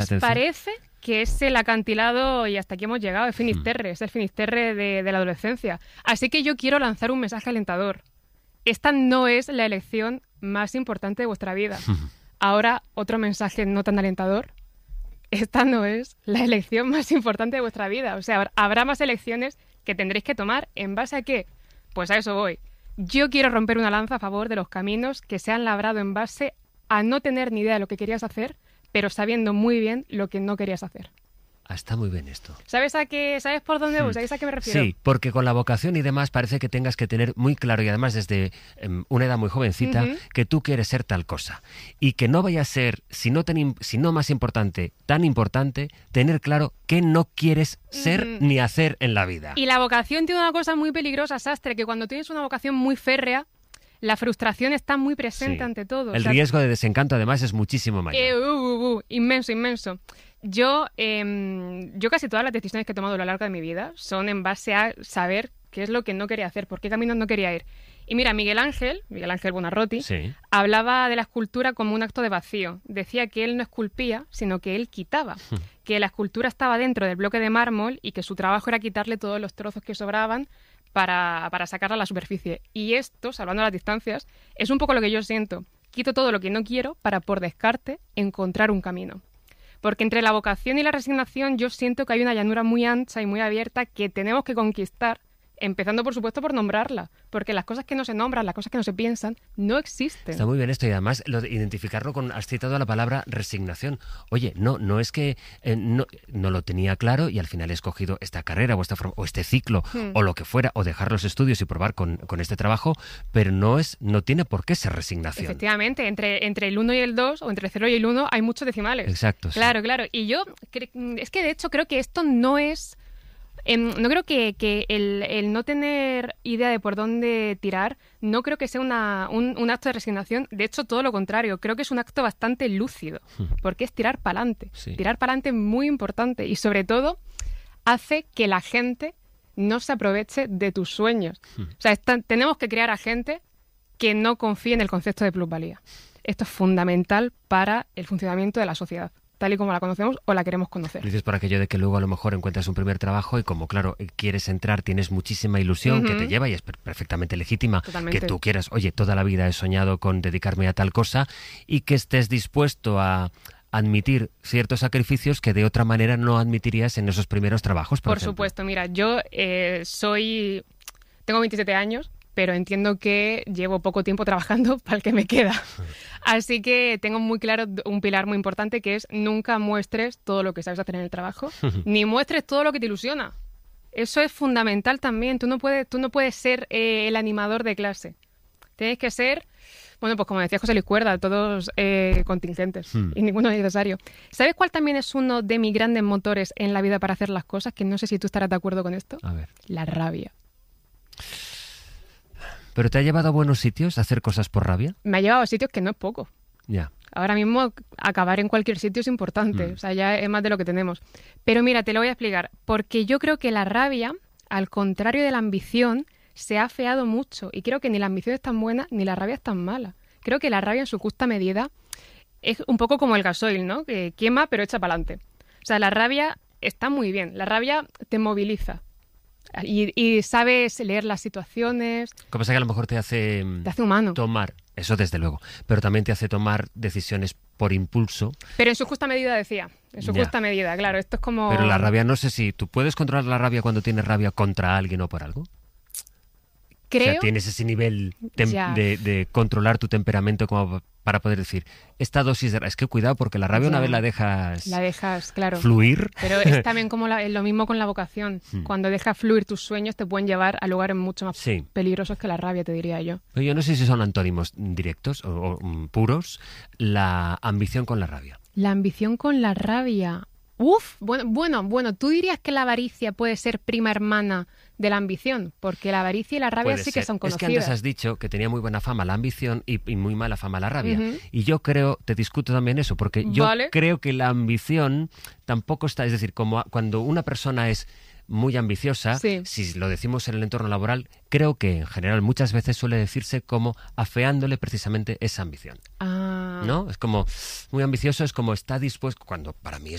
Parece que es el acantilado y hasta aquí hemos llegado, es Finisterre, es el Finisterre de la adolescencia. Así que yo quiero lanzar un mensaje alentador. Esta no es la elección más importante de vuestra vida. Ahora, otro mensaje no tan alentador. Esta no es la elección más importante de vuestra vida. O sea, habrá más elecciones que tendréis que tomar. ¿En base a qué? Pues a eso voy. Yo quiero romper una lanza a favor de los caminos que se han labrado en base a no tener ni idea de lo que querías hacer, pero sabiendo muy bien lo que no querías hacer. Está muy bien esto. ¿Sabes por dónde voy? ¿Sabes a qué me refiero? Sí, porque con la vocación y demás parece que tengas que tener muy claro, y además desde una edad muy jovencita, que tú quieres ser tal cosa. Y que no vaya a ser, si no más importante, tan importante, tener claro qué no quieres ser ni hacer en la vida. Y la vocación tiene una cosa muy peligrosa, Sastre, que cuando tienes una vocación muy férrea, la frustración está muy presente ante todo. El riesgo de desencanto, además, es muchísimo mayor. Inmenso, inmenso. Yo casi todas las decisiones que he tomado a lo largo de mi vida son en base a saber qué es lo que no quería hacer, por qué caminos no quería ir. Y mira, Miguel Ángel Buonarroti, hablaba de la escultura como un acto de vacío. Decía que él no esculpía, sino que él quitaba. Que la escultura estaba dentro del bloque de mármol y que su trabajo era quitarle todos los trozos que sobraban para sacarla a la superficie. Y esto, salvando las distancias, es un poco lo que yo siento. Quito todo lo que no quiero para, por descarte, encontrar un camino. Porque entre la vocación y la resignación yo siento que hay una llanura muy ancha y muy abierta que tenemos que conquistar, empezando, por supuesto, por nombrarla. Porque las cosas que no se nombran, las cosas que no se piensan, no existen. Está muy bien esto, y además identificarlo con... Has citado la palabra resignación. Oye, no es que no lo tenía claro y al final he escogido esta carrera o este ciclo o lo que fuera, o dejar los estudios y probar con este trabajo, pero no tiene por qué ser resignación. Efectivamente, entre el 1 y el 2, o entre el 0 y el 1, hay muchos decimales. Exacto. Claro, claro. Y yo, es que de hecho creo que esto no es... no creo que el no tener idea de por dónde tirar, no creo que sea un acto de resignación. De hecho, todo lo contrario. Creo que es un acto bastante lúcido, porque es tirar para adelante. Sí. Tirar para adelante es muy importante y, sobre todo, hace que la gente no se aproveche de tus sueños. O sea, tenemos que crear a gente que no confíe en el concepto de plusvalía. Esto es fundamental para el funcionamiento de la sociedad, tal y como la conocemos o la queremos conocer. Dices por aquello de que luego a lo mejor encuentras un primer trabajo y como, claro, quieres entrar, tienes muchísima ilusión que te lleva y es perfectamente legítima. Totalmente. Que tú quieras, oye, toda la vida he soñado con dedicarme a tal cosa, y que estés dispuesto a admitir ciertos sacrificios que de otra manera no admitirías en esos primeros trabajos, por ejemplo. Supuesto, mira, yo tengo 27 años, pero entiendo que llevo poco tiempo trabajando para el que me queda. Así que tengo muy claro un pilar muy importante, que es nunca muestres todo lo que sabes hacer en el trabajo, ni muestres todo lo que te ilusiona. Eso es fundamental también. Tú no puedes ser el animador de clase. Tienes que ser, bueno, pues como decía José Luis Cuerda, todos contingentes y ninguno necesario. ¿Sabes cuál también es uno de mis grandes motores en la vida para hacer las cosas? Que no sé si tú estarás de acuerdo con esto. A ver. La rabia. ¿Pero te ha llevado a buenos sitios a hacer cosas por rabia? Me ha llevado a sitios que no es poco. Ya. Ahora mismo acabar en cualquier sitio es importante, o sea, ya es más de lo que tenemos. Pero mira, te lo voy a explicar, porque yo creo que la rabia, al contrario de la ambición, se ha afeado mucho, y creo que ni la ambición es tan buena ni la rabia es tan mala. Creo que la rabia en su justa medida es un poco como el gasoil, ¿no? Que quema pero echa para adelante. O sea, la rabia está muy bien, la rabia te moviliza. Y sabes leer las situaciones. Lo que pasa es que a lo mejor te hace humano. Tomar, eso desde luego, pero también te hace tomar decisiones por impulso. Pero en su justa medida, decía. En su justa medida, claro. Esto es como... Pero la rabia, no sé si... ¿Tú puedes controlar la rabia cuando tienes rabia contra alguien o por algo? Creo... O sea, ¿tienes ese nivel de controlar tu temperamento como para poder decir, esta dosis de... Es que cuidado, porque la rabia una vez la dejas... La dejas, claro. Fluir. Pero es también como lo mismo con la vocación. Cuando dejas fluir tus sueños te pueden llevar a lugares mucho más peligrosos que la rabia, te diría yo. Pero yo no sé si son antónimos directos o puros, la ambición con la rabia. La ambición con la rabia... Bueno, ¿tú dirías que la avaricia puede ser prima hermana de la ambición? Porque la avaricia y la rabia sí que son conocidas. Es que antes has dicho que tenía muy buena fama la ambición y muy mala fama la rabia. Y yo creo, te discuto también eso, porque yo creo que la ambición tampoco está... Es decir, como cuando una persona es muy ambiciosa, Sí. si lo decimos en el entorno laboral, creo que en general muchas veces suele decirse como afeándole precisamente esa ambición. Ah. ¿No? Es como muy ambicioso, es como está dispuesto, cuando para mí